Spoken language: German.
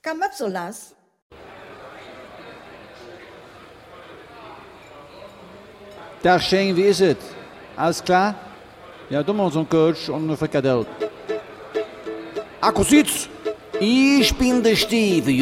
Kamapsolas. Tag Shane, wie ist es? Alles klar? Ja, du machst so einen Coach und eine Frikadelle. Akkusitz, ich bin der Steve.